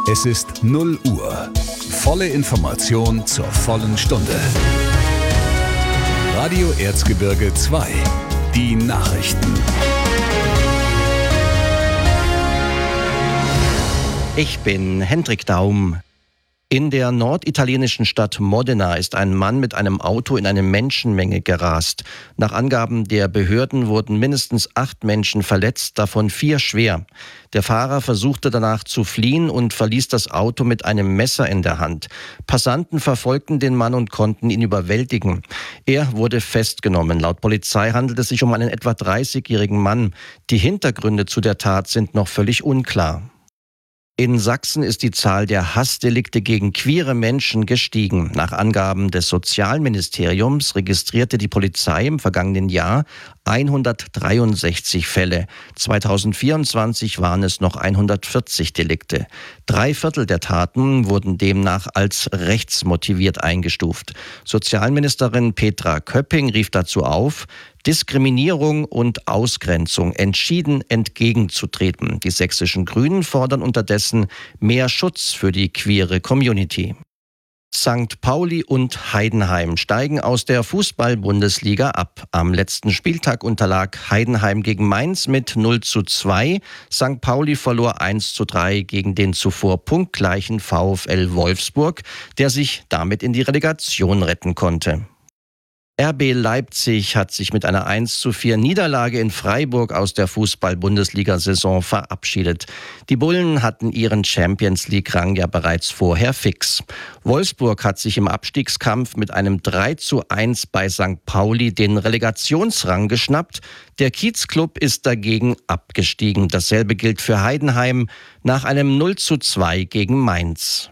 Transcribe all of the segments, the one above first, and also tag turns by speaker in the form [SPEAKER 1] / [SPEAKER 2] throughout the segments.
[SPEAKER 1] Es ist 0 Uhr. Volle Information zur vollen Stunde. Radio Erzgebirge 2. Die Nachrichten.
[SPEAKER 2] Ich bin Hendrik Daum. In der norditalienischen Stadt Modena ist ein Mann mit einem Auto in eine Menschenmenge gerast. Nach Angaben der Behörden wurden mindestens 8 Menschen verletzt, davon 4 schwer. Der Fahrer versuchte danach zu fliehen und verließ das Auto mit einem Messer in der Hand. Passanten verfolgten den Mann und konnten ihn überwältigen. Er wurde festgenommen. Laut Polizei handelt es sich um einen etwa 30-jährigen Mann. Die Hintergründe zu der Tat sind noch völlig unklar. In Sachsen ist die Zahl der Hassdelikte gegen queere Menschen gestiegen. Nach Angaben des Sozialministeriums registrierte die Polizei im vergangenen Jahr 163 Fälle. 2024 waren es noch 140 Delikte. 3/4 der Taten wurden demnach als rechtsmotiviert eingestuft. Sozialministerin Petra Köpping rief dazu auf, Diskriminierung und Ausgrenzung entschieden entgegenzutreten. Die sächsischen Grünen fordern unterdessen mehr Schutz für die queere Community. St. Pauli und Heidenheim steigen aus der Fußball-Bundesliga ab. Am letzten Spieltag unterlag Heidenheim gegen Mainz mit 0:2. St. Pauli verlor 1:3 gegen den zuvor punktgleichen VfL Wolfsburg, der sich damit in die Relegation retten konnte. RB Leipzig hat sich mit einer 1:4 Niederlage in Freiburg aus der Fußball-Bundesliga-Saison verabschiedet. Die Bullen hatten ihren Champions-League-Rang ja bereits vorher fix. Wolfsburg hat sich im Abstiegskampf mit einem 3:1 bei St. Pauli den Relegationsrang geschnappt. Der Kiezclub ist dagegen abgestiegen. Dasselbe gilt für Heidenheim nach einem 0:2 gegen Mainz.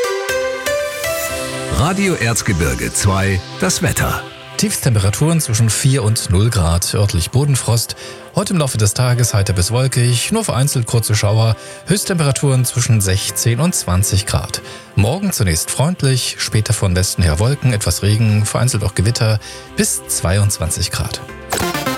[SPEAKER 1] Radio Erzgebirge 2. Das Wetter.
[SPEAKER 3] Tiefstemperaturen zwischen 4 und 0 Grad, örtlich Bodenfrost. Heute im Laufe des Tages heiter bis wolkig, nur vereinzelt kurze Schauer. Höchsttemperaturen zwischen 16 und 20 Grad. Morgen zunächst freundlich, später von Westen her Wolken, etwas Regen, vereinzelt auch Gewitter bis 22 Grad.